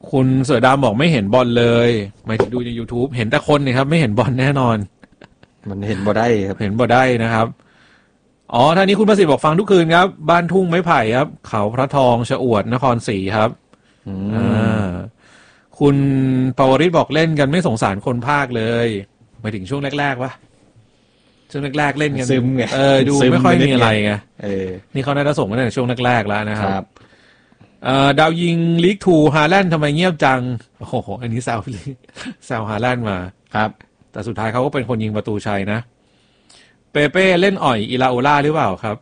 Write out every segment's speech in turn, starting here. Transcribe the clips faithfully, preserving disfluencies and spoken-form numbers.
คุณเสือดำบอกไม่เห็นบอลเลยหมายถึงดูใน YouTube เห็นแต่คนนี่ครับไม่เห็นบอลแน่นอนมันเห็นบ่ได้ครับเห็นบ่ได้นะครับอ๋อท่านี้คุณประสิทธิ์บอกฟังทุกคืนครับบ้านทุ่งไม้ไผ่ครับเขาพระทองชะอวดนครศรีครับอ่าคุณปวริศบอกเล่นกันไม่สงสารคนภาคเลยหมายถึงช่วงแรกๆวะช่วงแรกๆเล่นกันซึมไงเออดูไม่ค่อยมีอะไรไงเออนี่เขาได้ส่งกันในช่วงแรกๆแล้วนะครับเอ่อดาวยิงลีกทูฮาแลนด์ทำไมเงียบจังโอ้โหอันนี้แซวแซวฮาแลนด์มาครับแต่สุดท้ายเขาก็เป็นคนยิงประตูชัยนะเปเป้เล่นอ่อยอิลาโอล่าหรือเปล่าครับ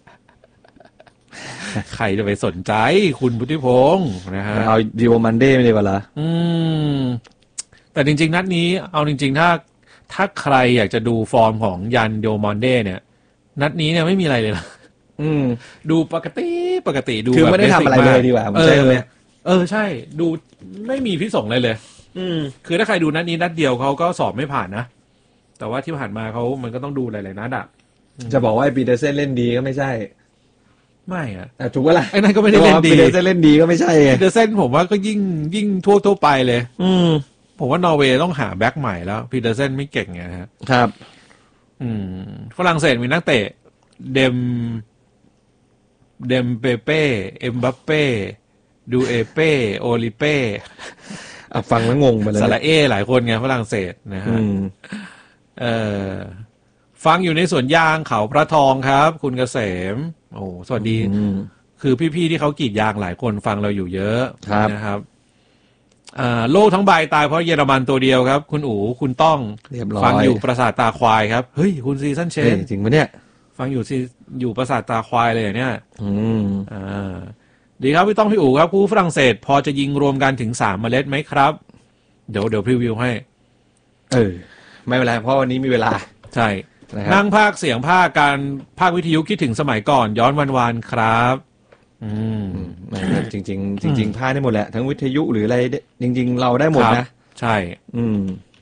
ใครจะไปสนใจคุณพุทธิพงศ์นะฮะเอาดิโอมันเด้ไม่ได้ป่ะล่ะอืมแต่จริงๆนัดนี้เอาจริงๆถ้าถ้าใครอยากจะดูฟอร์มของยันโดมอนเด้เนี่ยนัดนี้เนี่ยไม่มีอะไรเลยนะอืมดูปกติปกติดูคือไม่ได้ทำอะไรเลยดีกว่าเออเออใช่ดูไม่มีพิสงเลยเลยอืมคือถ้าใครดูนัดนี้นัดเดียวเขาก็สอบไม่ผ่านนะแต่ว่าที่ผ่านมาเขามันก็ต้องดูหลายๆนัดอ่ะจะบอกว่าปีเตอร์เซนเล่นดีก็ไม่ใช่ไม่อ่ะถูกป่ะล่ะไอ้นั่นก็ไม่ได้เล่นดีปีเตอร์เซนเล่นดีก็ไม่ใช่ปีเตอร์เซนผมว่าก็ยิ่งยิ่งทั่วทั่วไปเลยอืมผมว่านอร์เวย์ต้องหาแบ็คใหม่แล้วปีเตอร์เซนไม่เก่งไงฮะครับอืมฝรั่งเศสมีนักเตะเดมเดมเปเป้เอ็มบัปเป้ดูเอเป้โอลิเป้ฟังแล้วงงไปเลยซาลาเอหลายคนไงฝรั่งเศสนะฮะเออฟังอยู่ในสวนยางเขาพระทองครับคุณเกษมโอ้สวัสดีคือพี่ๆที่เขากรีดยางหลายคนฟังเราอยู่เยอะนะครับอ่าโลกทั้งใบตายเพราะเยอรมันตัวเดียวครับคุณอู๋คุณต้องฟังอยู่ปราสาทตาควายครับเฮ้ยคุณซีซั่นเชนจริงปะเนี่ยฟังอยู่ซีอยู่ปราสาทตาควายเลยเนี่ยอืมอ่าดีครับพี่ต้องพี่อู๋ครับคู่ฝรั่งเศสพอจะยิงรวมกันถึงสามเมล็ดไหมครับเดี๋ยวเดี๋ยวพรีวิวให้เออไม่เป็นไรเพราะวันนี้มีเวลาใช่นั่งภาคเสียงภาคการภาควิทยุคิดถึงสมัยก่อนย้อนวันวานครับอืมจริงจริงจริงๆภาคได้หมดแหละทั้งวิทยุหรืออะไรจริงๆเราได้หมดนะใช่อืม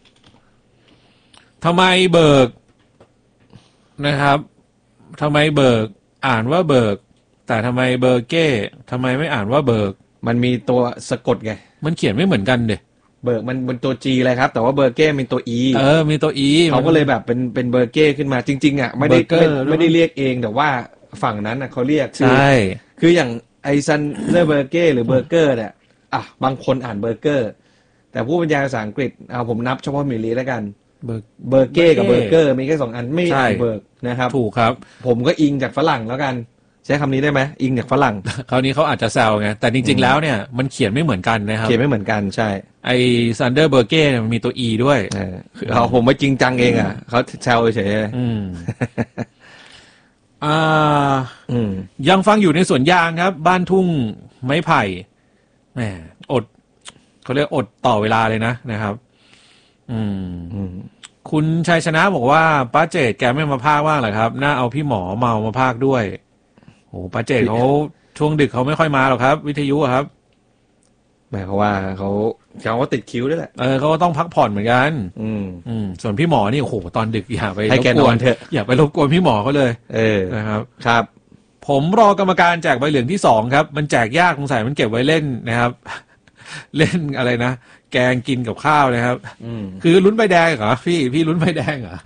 ทำไมเบิกนะครับทำไมเบิกอ่านว่าเบิกแต่ทำไมเบอร์เก้ทำไมไม่อ่านว่าเบิกมันมีตัวสะกดไงมันเขียนไม่เหมือนกันเด็เบิกมันเป็นตัว G เลยครับแต่ว่าเบอร์เก้เป็นตัว E เออมีตัว E เขาก็เลยแบบเป็นเป็นเบอร์เก้ขึ้นมาจริงๆอ่ะไม่ได้ไม่ได้เรียกเองแต่ว่าฝั่งนั้นอ่ะเขาเรียกใช่คืออย่างไอซันเลอร์เบอร์เก้หรือเบอร์เกอร์เนี่ยอ่ะบางคนอ่านเบอร์เกอร์แต่ผู้บรรยายภาษาอังกฤษเอาผมนับเฉพาะมิลลีแล้วกันเบอร์เบอร์เก้กับเบอร์เกอร์มีแค่สองอันไม่อ่านเบิร์กนะครับถูกครับผมก็อิงจากฝรั่งแล้วกันใช้คำนี้ได้ไหมอิงจากฝรั่งคราวนี้เขาอาจจะแซวไงแต่จริงๆแล้วเนี่ยมันเขียนไม่เหมือนกันนะครับเขียนไม่เหมือนกันใช่ไอซันเดอร์เบอร์เก้มันมีตัว E ด้วยเขาผมไม่จริงจังเองอ่ะเขาแซวเฉยๆอืมอ่ายังฟังอยู่ในสวนยางครับบ้านทุ่งไม้ไผ่แหมอดเขาเรียกอดต่อเวลาเลยนะนะครับอืมคุณชัยชนะบอกว่าป้าเจดแกไม่มาพากว่างเหรอครับน่าเอาพี่หมอเมามาพากด้วยโอ้ป้าเจดเขาช่วงดึกเขาไม่ค่อยมาหรอกครับวิทยุครับหมายความว่าเขาเขาก็ติดคิวด้วยแหละเออเขาก็ต้องพักผ่อนเหมือนกันอืมอืมส่วนพี่หมอนี่โอ้โหตอนดึกอย่าไปให้แกนอนเถอะอย่าไปรบกวนพี่หมอเขาเลยเออนะครับครับผมรอกรรมการแจกใบเหลืองที่สองครับมันแจกยากสงสัยมันเก็บไว้เล่นนะครับเล่นอะไรนะแกงกินกับข้าวนะครับคือลุ้นใบแดงเหรอพี่พี่ลุ้นใบแดงเหรอ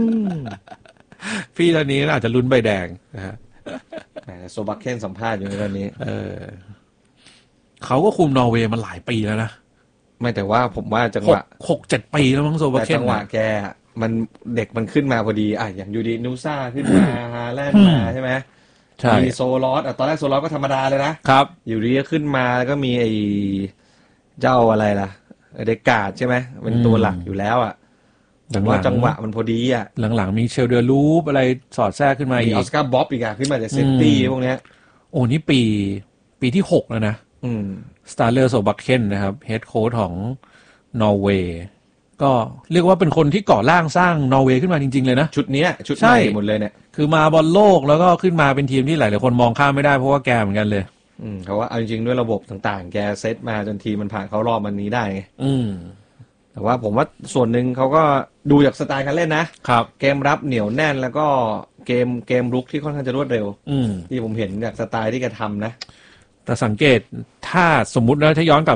พี่ตอนนี้อาจจะลุ้นใบแดงนะฮะโซบักเคนสัมภาษณ์อยู่ในตอนนี้เออเขาก็คุมนอร์เวย์มาหลายปีแล้วนะไม่แต่ว่าผมว่าจังหวะหกเจ็ดปีแล้วมั้งโซบักเคนจังหวะแกมันเด็กมันขึ้นมาพอดีอ่ะอย่างยูดีนูซ่าขึ้นมาฮาแลนด์มาใช่ไหมใช่มีโซลอสอ่ะตอนแรกโซลอสก็ธรรมดาเลยนะครับอยู่ดีก็ขึ้นมาแล้วก็มีไอ้เจ้าอะไรล่ะเดกาดใช่ไหมเป็นตัวหลักอยู่แล้วอ่ะแต่ว่าจังหวะมันพอดีอ่ะหลังๆมีเชลเดอร์ลูปอะไรสอดแทรกขึ้นมาอีกออสการ์บ๊อบอีกอ่ะขึ้นมาจากเซฟตี้พวกเนี้ยโอ้นี่ปีปีที่หกแล้วนะสตาร์เลอร์โซบักเคนนะครับเฮดโค้ชของนอร์เวย์ก็เรียกว่าเป็นคนที่ก่อร่างสร้างนอร์เวย์ขึ้นมาจริงๆเลยนะชุดนี้ชุดใหม่หมดเลยเนี่ยคือมาบอลโลกแล้วก็ขึ้นมาเป็นทีมที่หลายๆคนมองข้ามไม่ได้เพราะว่าแกเหมือนกันเลยอืมเขาว่าเอาจริงๆด้วยระบบต่างๆแกเซตมาจนทีมันผ่านเขารอบมันนี้ได้ไงอืมแต่ว่าผมว่าส่วนหนึ่งเขาก็ดูจากสไตล์การเล่นนะครับเกมรับเหนียวแน่นแล้วก็เกมเกมรุกที่ค่อนข้างจะรวดเร็วที่ผมเห็นจากสไตล์ที่แกทำนะแต่สังเกตถ้าสมมุตินะถ้าย้อนกลับ